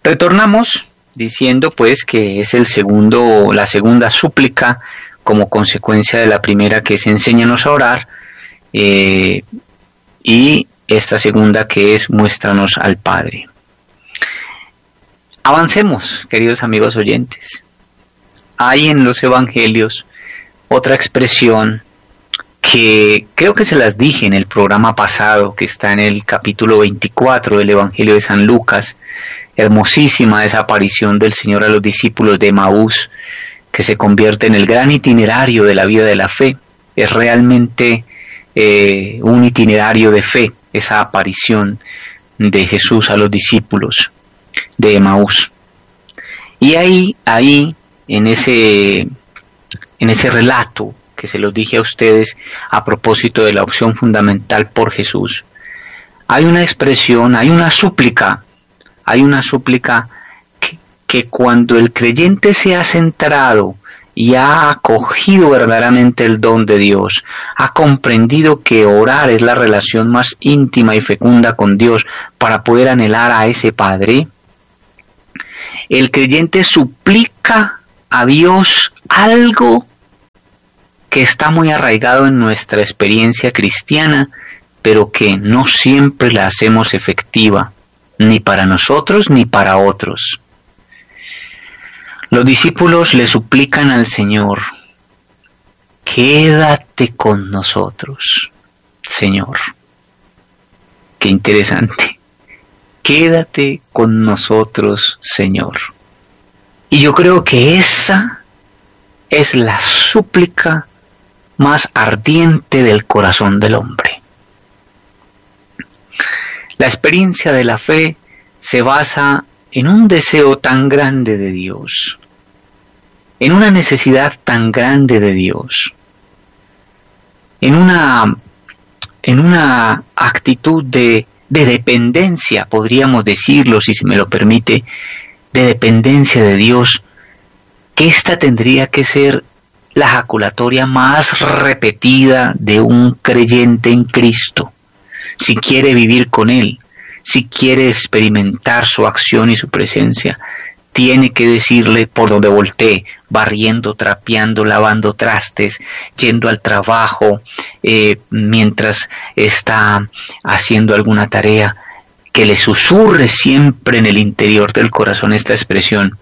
Retornamos diciendo pues que es la segunda súplica como consecuencia de la primera, que es enséñanos a orar, y esta segunda, que es muéstranos al Padre. Avancemos, queridos amigos oyentes. Hay en los evangelios otra expresión que creo que se las dije en el programa pasado, que está en el capítulo 24 del Evangelio de San Lucas. Hermosísima esa aparición del Señor a los discípulos de Emaús, que se convierte en el gran itinerario de la vida de la fe. Es realmente un itinerario de fe, esa aparición de Jesús a los discípulos de Emaús. Y ahí en ese relato que se los dije a ustedes a propósito de la opción fundamental por Jesús, hay una expresión, hay una súplica que cuando el creyente se ha centrado y ha acogido verdaderamente el don de Dios, ha comprendido que orar es la relación más íntima y fecunda con Dios para poder anhelar a ese Padre, el creyente suplica a Dios algo que está muy arraigado en nuestra experiencia cristiana, pero que no siempre la hacemos efectiva, ni para nosotros ni para otros. Los discípulos le suplican al Señor: quédate con nosotros, Señor. Qué interesante. Quédate con nosotros, Señor. Y yo creo que esa es la súplica más ardiente del corazón del hombre. La experiencia de la fe se basa en un deseo tan grande de Dios, en una necesidad tan grande de Dios, en una actitud de dependencia, podríamos decirlo, si se me lo permite, de dependencia de Dios, que esta tendría que ser la ejaculatoria más repetida de un creyente en Cristo, si quiere vivir con Él, si quiere experimentar su acción y su presencia. Tiene que decirle por donde voltee, barriendo, trapeando, lavando trastes, yendo al trabajo, mientras está haciendo alguna tarea, que le susurre siempre en el interior del corazón esta expresión: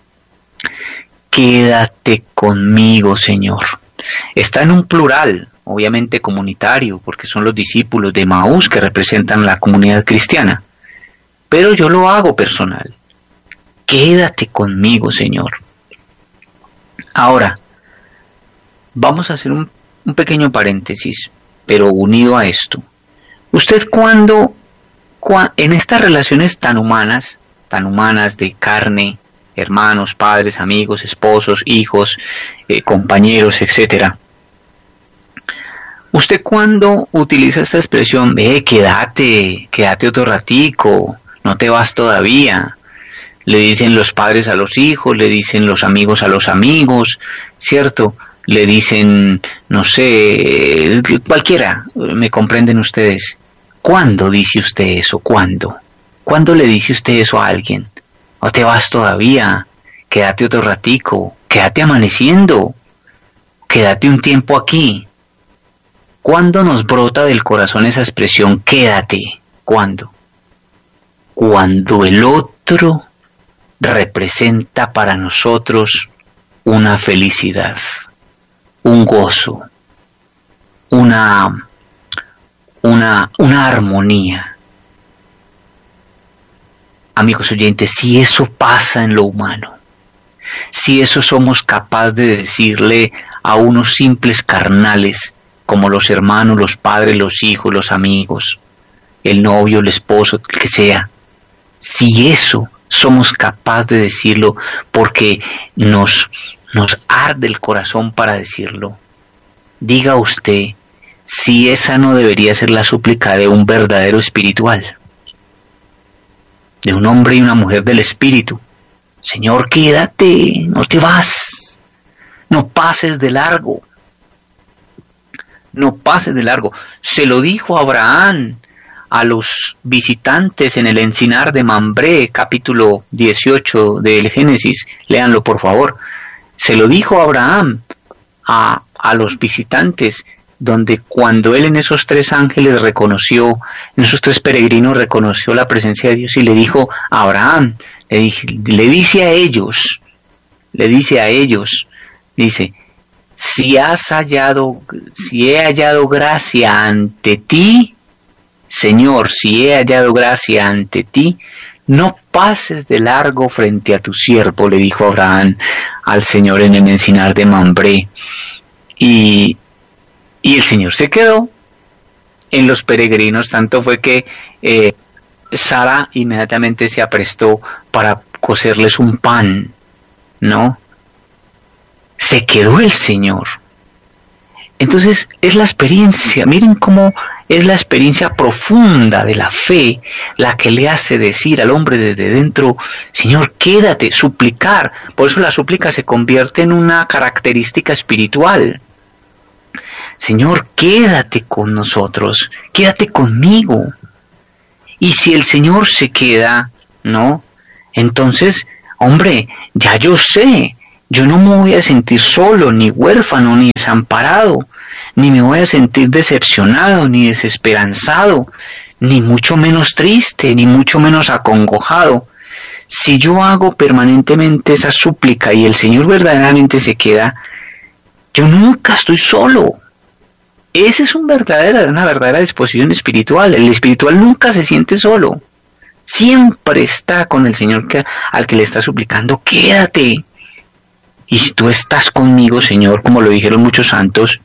quédate conmigo, Señor. Está en un plural, obviamente comunitario, porque son los discípulos de Emaús que representan la comunidad cristiana, pero yo lo hago personal. Quédate conmigo, Señor. Ahora, vamos a hacer un pequeño paréntesis, pero unido a esto. ¿Usted cuando en estas relaciones tan humanas de carne, hermanos, padres, amigos, esposos, hijos, compañeros, etcétera, usted cuando utiliza esta expresión, quédate otro ratico, no te vas todavía? Le dicen los padres a los hijos, le dicen los amigos a los amigos, ¿cierto? Le dicen, no sé, cualquiera, ¿me comprenden ustedes? ¿Cuándo dice usted eso? ¿Cuándo? ¿Cuándo le dice usted eso a alguien? ¿No te vas todavía? Quédate otro ratico, quédate amaneciendo, quédate un tiempo aquí. ¿Cuándo nos brota del corazón esa expresión, quédate? ¿Cuándo? Cuando el otro representa para nosotros una felicidad, un gozo, una armonía. Amigos oyentes, si eso pasa en lo humano, si eso somos capaces de decirle a unos simples carnales, como los hermanos, los padres, los hijos, los amigos, el novio, el esposo, el que sea, si eso somos capaces de decirlo porque nos arde el corazón para decirlo, diga usted si esa no debería ser la súplica de un verdadero espiritual, de un hombre y una mujer del espíritu. Señor, quédate, no te vas, no pases de largo. No pases de largo. Se lo dijo Abraham a los visitantes en el encinar de Mambré, capítulo 18 del Génesis, léanlo por favor. Se lo dijo Abraham a los visitantes, donde cuando él en esos 3 ángeles reconoció, en esos 3 peregrinos reconoció la presencia de Dios y le dijo a Abraham, le dice a ellos, dice, si he hallado gracia ante ti, Señor, si he hallado gracia ante ti, no pases de largo frente a tu siervo, le dijo Abraham al Señor en el encinar de Mambré. Y el Señor se quedó en los peregrinos, tanto fue que Sara inmediatamente se aprestó para cocerles un pan, ¿no? Se quedó el Señor. Entonces es la experiencia, miren cómo es la experiencia profunda de la fe la que le hace decir al hombre desde dentro, Señor, quédate, suplicar. Por eso la súplica se convierte en una característica espiritual. Señor, quédate con nosotros, quédate conmigo. Y si el Señor se queda, ¿no? Entonces, hombre, ya yo sé, yo no me voy a sentir solo, ni huérfano, ni desamparado, ni me voy a sentir decepcionado, ni desesperanzado, ni mucho menos triste, ni mucho menos acongojado. Si yo hago permanentemente esa súplica y el Señor verdaderamente se queda, yo nunca estoy solo. Esa es una verdadera disposición espiritual. El espiritual nunca se siente solo. Siempre está con el Señor al que le está suplicando, quédate. Y si tú estás conmigo, Señor, como lo dijeron muchos santos,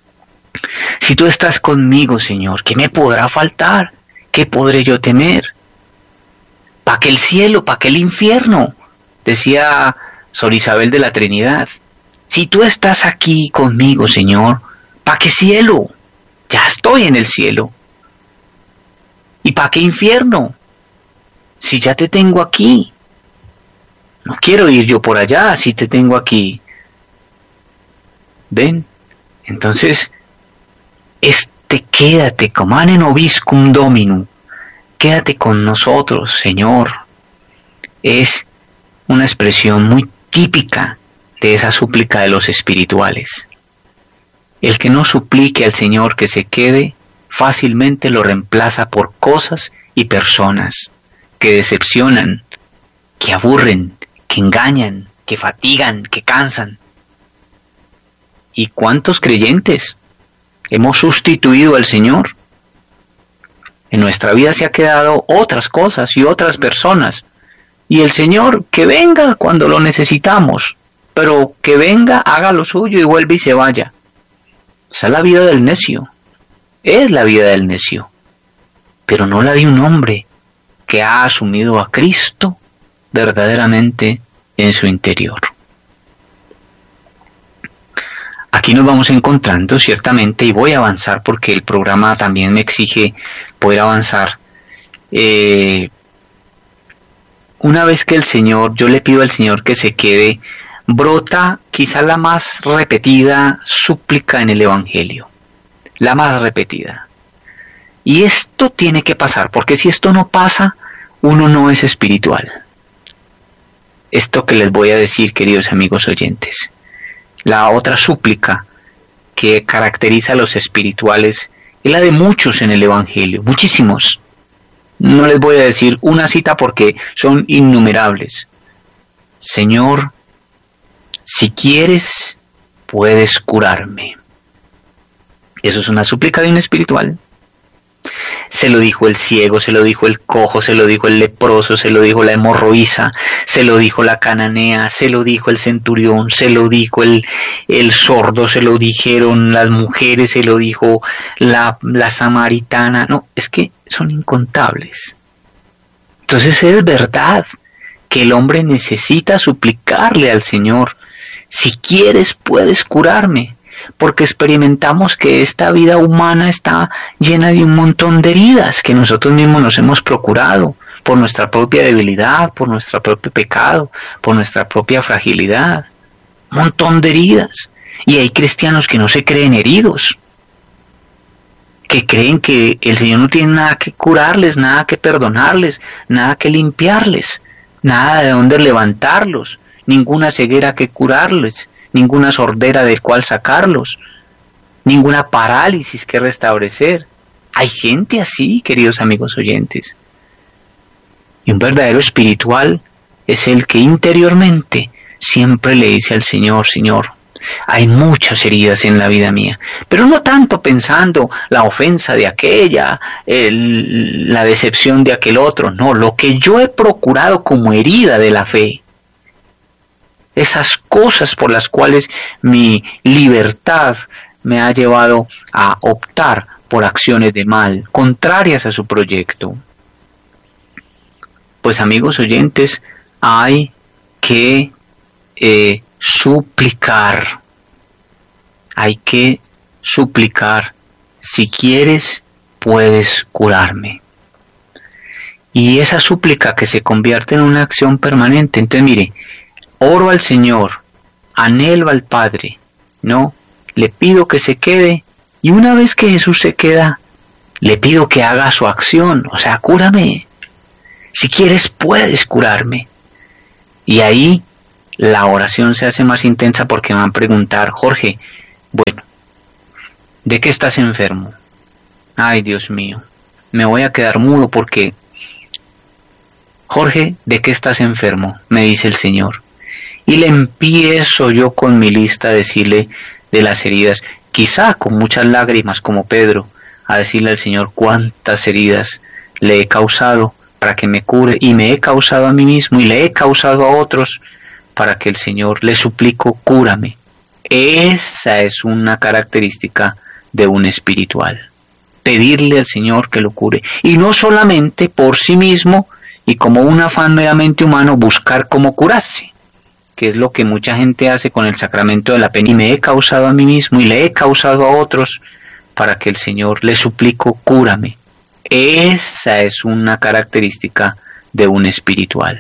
si tú estás conmigo, Señor, ¿qué me podrá faltar? ¿Qué podré yo temer? ¿Para qué el cielo? ¿Para qué el infierno? Decía Sor Isabel de la Trinidad. Si tú estás aquí conmigo, Señor, ¿para qué cielo? Ya estoy en el cielo. ¿Y para qué infierno? Si ya te tengo aquí. No quiero ir yo por allá si te tengo aquí. ¿Ven? Entonces, quédate, comane nobiscum dominum, quédate con nosotros, Señor. Es una expresión muy típica de esa súplica de los espirituales. El que no suplique al Señor que se quede, fácilmente lo reemplaza por cosas y personas que decepcionan, que aburren, que engañan, que fatigan, que cansan. ¿Y cuántos creyentes hemos sustituido al Señor? En nuestra vida se ha quedado otras cosas y otras personas. Y el Señor, que venga cuando lo necesitamos, pero que venga, haga lo suyo y vuelve y se vaya. Esa es la vida del necio. Es la vida del necio. Pero no la de un hombre que ha asumido a Cristo verdaderamente en su interior. Aquí nos vamos encontrando ciertamente, y voy a avanzar porque el programa también me exige poder avanzar. Una vez que yo le pido al Señor que se quede, brota quizá la más repetida súplica en el Evangelio, la más repetida. Y esto tiene que pasar, porque si esto no pasa, uno no es espiritual. Esto que les voy a decir, queridos amigos oyentes. La otra súplica que caracteriza a los espirituales es la de muchos en el Evangelio, muchísimos. No les voy a decir una cita porque son innumerables. Señor, si quieres, puedes curarme. Eso es una súplica de un espiritual. Se lo dijo el ciego, se lo dijo el cojo, se lo dijo el leproso, se lo dijo la hemorroísa, se lo dijo la cananea, se lo dijo el centurión, se lo dijo el sordo, se lo dijeron las mujeres, se lo dijo la samaritana. No, es que son incontables. Entonces es verdad que el hombre necesita suplicarle al Señor, si quieres puedes curarme. Porque experimentamos que esta vida humana está llena de un montón de heridas que nosotros mismos nos hemos procurado por nuestra propia debilidad, por nuestro propio pecado, por nuestra propia fragilidad. Un montón de heridas. Y hay cristianos que no se creen heridos. que creen que el Señor no tiene nada que curarles, nada que perdonarles, nada que limpiarles, nada de dónde levantarlos, ninguna ceguera que curarles, ninguna sordera del cual sacarlos, ninguna parálisis que restablecer. Hay gente así, queridos amigos oyentes. Y un verdadero espiritual es el que interiormente siempre le dice al Señor: Señor, hay muchas heridas en la vida mía, pero no tanto pensando la ofensa de aquella, la decepción de aquel otro, no, lo que yo he procurado como herida de la fe, esas cosas por las cuales mi libertad me ha llevado a optar por acciones de mal, contrarias a su proyecto. Pues amigos oyentes, hay que suplicar. Hay que suplicar: si quieres, puedes curarme. Y esa súplica que se convierte en una acción permanente. Entonces mire, oro al Señor, anhelo al Padre, ¿no? Le pido que se quede, y una vez que Jesús se queda, le pido que haga su acción, o sea, cúrame. Si quieres, puedes curarme. Y ahí la oración se hace más intensa, porque van a preguntar: Jorge, bueno, ¿de qué estás enfermo? Ay, Dios mío, me voy a quedar mudo porque... Jorge, ¿de qué estás enfermo?, me dice el Señor. Y le empiezo yo con mi lista a decirle de las heridas, quizá con muchas lágrimas como Pedro, a decirle al Señor cuántas heridas le he causado para que me cure, y me he causado a mí mismo y le he causado a otros, para que el Señor, le suplico, cúrame. Esa es una característica de un espiritual, pedirle al Señor que lo cure, y no solamente por sí mismo y como un afán meramente humano buscar cómo curarse, que es lo que mucha gente hace con el sacramento de la penitencia. Y me he causado a mí mismo y le he causado a otros, para que el Señor, le suplico, cúrame. Esa es una característica de un espiritual.